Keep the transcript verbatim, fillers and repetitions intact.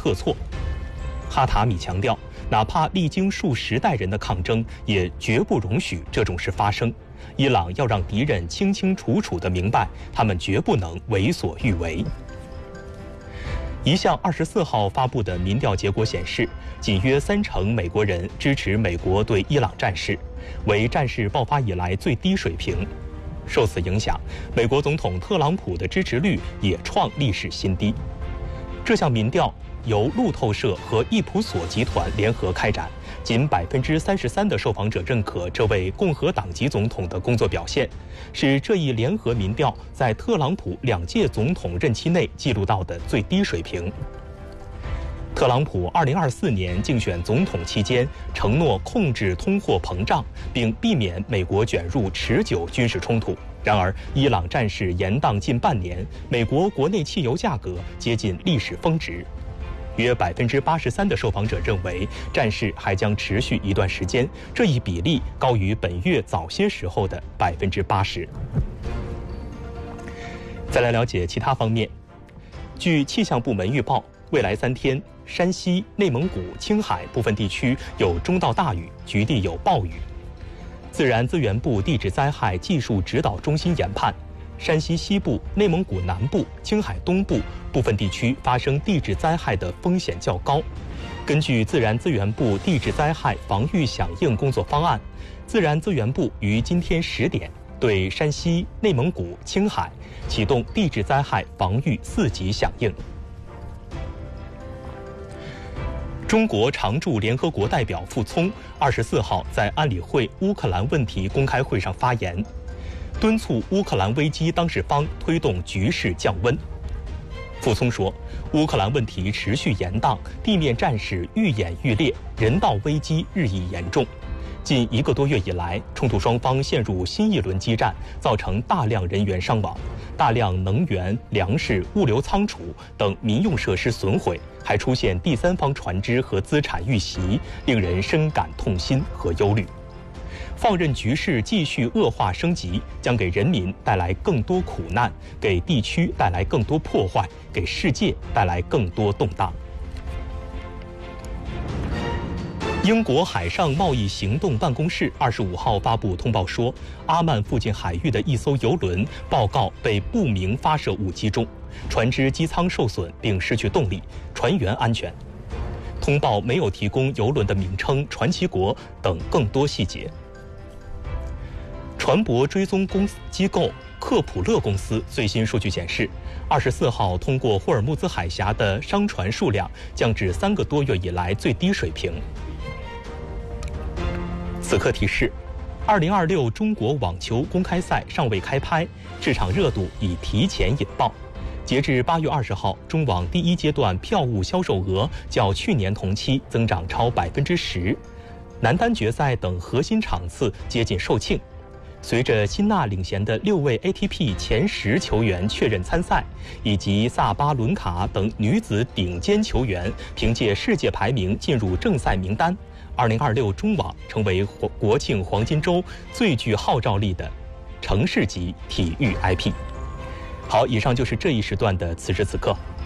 特措。哈塔米强调，哪怕历经数十代人的抗争，也绝不容许这种事发生。伊朗要让敌人清清楚楚地明白，他们绝不能为所欲为。一项二十四号发布的民调结果显示，仅约三成美国人支持美国对伊朗战事，为战事爆发以来最低水平。受此影响，美国总统特朗普的支持率也创历史新低。这项民调由路透社和易普索集团联合开展，仅百分之三十三的受访者认可这位共和党籍总统的工作表现，是这一联合民调在特朗普两届总统任期内记录到的最低水平。特朗普二零二四年竞选总统期间承诺控制通货膨胀，并避免美国卷入持久军事冲突。然而，伊朗战事延宕近半年，美国国内汽油价格接近历史峰值。约百分之八十三的受访者认为战事还将持续一段时间，这一比例高于本月早些时候的百分之八十。再来了解其他方面，据气象部门预报，未来三天，山西、内蒙古、青海部分地区有中到大雨，局地有暴雨。自然资源部地质灾害技术指导中心研判，山西西部、内蒙古南部、青海东部部分地区发生地质灾害的风险较高。根据自然资源部地质灾害防御响应工作方案，自然资源部于今天十点对山西、内蒙古、青海启动地质灾害防御四级响应。中国常驻联合国代表傅聪二十四号在安理会乌克兰问题公开会上发言，敦促乌克兰危机当事方推动局势降温。傅聪说，乌克兰问题持续延宕，地面战事愈演愈烈，人道危机日益严重。近一个多月以来，冲突双方陷入新一轮激战，造成大量人员伤亡，大量能源、粮食、物流仓储等民用设施损毁，还出现第三方船只和资产遇袭，令人深感痛心和忧虑。放任局势继续恶化升级，将给人民带来更多苦难，给地区带来更多破坏，给世界带来更多动荡。英国海上贸易行动办公室二十五号发布通报说，阿曼附近海域的一艘油轮报告被不明发射物击中，船只机舱受损并失去动力，船员安全。通报没有提供油轮的名称、传奇国等更多细节。船舶追踪公司机构克普勒公司最新数据显示，二十四号通过霍尔木兹海峡的商船数量降至三个多月以来最低水平。此刻提示，二零二六中国网球公开赛尚未开拍，市场热度已提前引爆。截至八月二十号，中网第一阶段票务销售额较去年同期增长超百分之十，男单决赛等核心场次接近售罄。随着辛纳领衔的六位 A T P 前十球员确认参赛，以及萨巴伦卡等女子顶尖球员凭借世界排名进入正赛名单，二零二六中网成为国庆黄金周最具号召力的城市级体育 I P。好，以上就是这一时段的此时此刻。